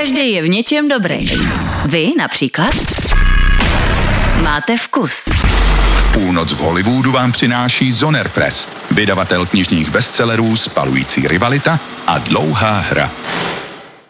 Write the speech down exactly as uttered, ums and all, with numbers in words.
Každý je v něčem dobrý. Vy například máte vkus. Půlnoc v Hollywoodu vám přináší Zoner Press, vydavatel knižních bestsellerů Spalující rivalita a Dlouhá hra.